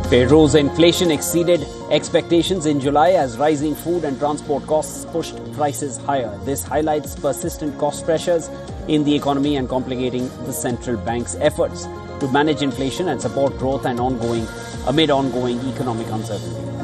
Payrolls inflation exceeded expectations in July as rising food and transport costs pushed prices higher. This highlights persistent cost pressures in the economy and complicating the central bank's efforts to manage inflation and support growth amid ongoing economic uncertainty.